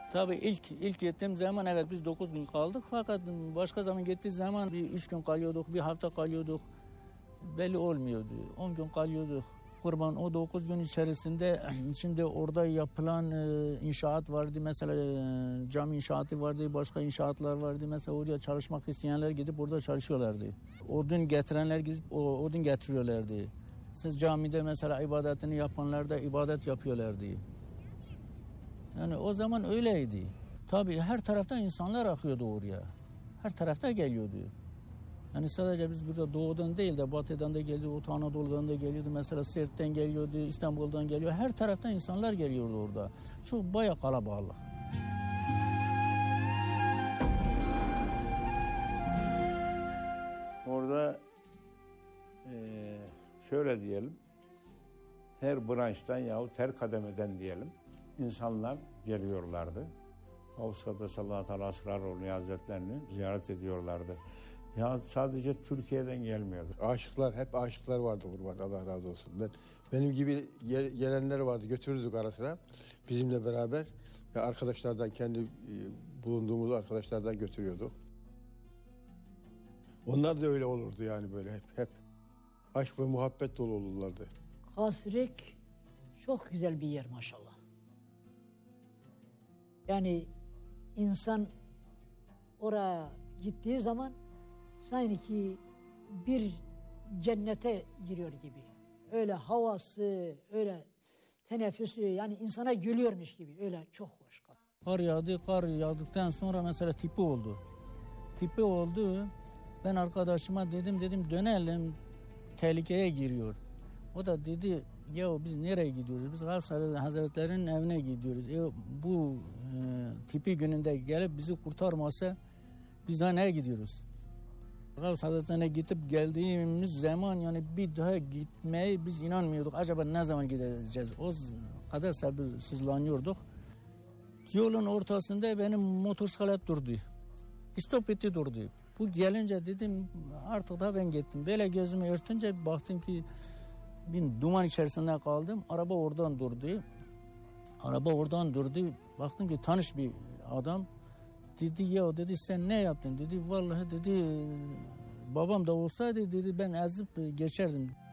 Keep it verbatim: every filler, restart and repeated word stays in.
Tabii ilk ilk gittiğim zaman evet biz dokuz gün kaldık. Fakat başka zaman gittiği zaman bir üç gün kalıyorduk, bir hafta kalıyorduk. Belli olmuyordu. on gün kalıyorduk. Kurban o dokuz gün içerisinde şimdi orada yapılan e, inşaat vardı. Mesela e, cami inşaatı vardı, başka inşaatlar vardı. Mesela oraya çalışmak isteyenler gidip orada çalışıyorlardı. Odun getirenler gidip o, odun getiriyorlardı. Siz camide mesela ibadetini yapanlar da ibadet yapıyorlardı. Yani o zaman öyleydi. Tabii her taraftan insanlar akıyordu oraya. Her tarafta geliyordu. Yani sadece biz burada doğudan değil de batıdan da geliyordu, Orta Anadolu'dan da geliyordu. Mesela Siirt'ten geliyordu, İstanbul'dan geliyor. Her taraftan insanlar geliyordu orada. Çok bayağı kalabalık. Orada e, şöyle diyelim, her branştan yahut her kademeden diyelim insanlar geliyorlardı. Gavs Kaddesallahu Teala Esraroğlu Hazretlerini ziyaret ediyorlardı. Ya sadece Türkiye'den gelmiyordu. Aşıklar, hep aşıklar vardı kurban, Allah razı olsun. Ben, benim gibi gel, gelenler vardı, götürürdük ara sıra bizimle beraber. Ya arkadaşlardan, kendi e, bulunduğumuz arkadaşlardan götürüyorduk. Onlar da öyle olurdu yani böyle hep. hep. Aşk ve muhabbet dolu olurlardı. Kasrek çok güzel bir yer maşallah. Yani insan oraya gittiği zaman sanki bir cennete giriyor gibi. Öyle havası, öyle teneffüsü, yani insana gülüyormuş gibi. Öyle çok hoş. Kar yağdı, kar yağdıktan sonra mesela tipi oldu. Tipi oldu. Ben arkadaşıma dedim, dedim dönelim, tehlikeye giriyor. O da dedi, ya biz nereye gidiyoruz? Biz Gavs Hazretleri'nin evine gidiyoruz. E, bu e, tipi gününde gelip bizi kurtarmasa biz daha nereye gidiyoruz? Gavs Hazretleri'ne gidip geldiğimiz zaman yani bir daha gitmeye biz inanmıyorduk. Acaba ne zaman gideceğiz? O kadar sabırsızlanıyorduk. Yolun ortasında benim motosiklet durdu. Stop etti durdu. Bu gelince dedim artık da ben gittim. Böyle gözümü örtünce baktım ki bir duman içerisinde kaldım. Araba oradan durdu. Araba oradan durdu. Baktım ki tanış bir adam. Dedi ya dedi sen ne yaptın? Dedi vallahi dedi babam da olsaydı dedi ben ezip geçerdim.